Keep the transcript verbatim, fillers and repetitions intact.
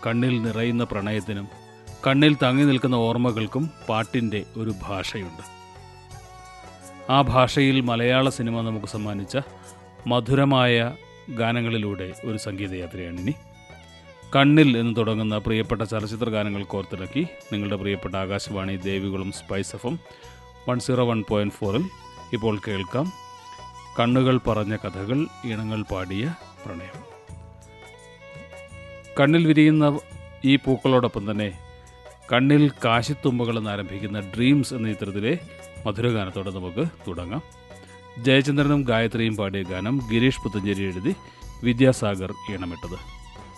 കണ്ണിൽ നിറയുന്ന പ്രണയത്തിനും കണ്ണിൽ തങ്ങി നിൽക്കുന്ന ഓർമ്മകൾക്കും പാട്ടിൻ്റെ ഒരു ഭാഷയുണ്ട്. ആ ഭാഷയിൽ മലയാള സിനിമ നമുക്ക് സമ്മാനിച്ച മധുരമായ ഗാനങ്ങളിലൂടെ ഒരു സംഗീതയാത്രയാണ് ഇനി. കണ്ണിൽ എന്ന് തുടങ്ങുന്ന പ്രിയപ്പെട്ട ചലച്ചിത്ര ഗാനങ്ങൾ കോർത്തിണക്കി നിങ്ങളുടെ പ്രിയപ്പെട്ട Akashvani Devikulam spice F M one zero one point ഫോറിൽ ഇപ്പോൾ കേൾക്കാം കണ്ണുകൾ പറഞ്ഞ കഥകൾ, ഇണങ്ങൾ പാടിയ പ്രണയം. കണ്ണിൽ വിരിയുന്ന ഈ പൂക്കളോടൊപ്പം തന്നെ കണ്ണിൽ കാശിത്തുമ്പകൾ എന്നാരംഭിക്കുന്ന ഡ്രീംസ് എന്ന ചിത്രത്തിലെ മധുരഗാനത്തോടെ നമുക്ക് തുടങ്ങാം. ജയചന്ദ്രനും ഗായത്രിയും പാടിയ ഗാനം ഗിരീഷ് പുത്തഞ്ചേരി എഴുതി വിദ്യാസാഗർ ഈണമിട്ടത്.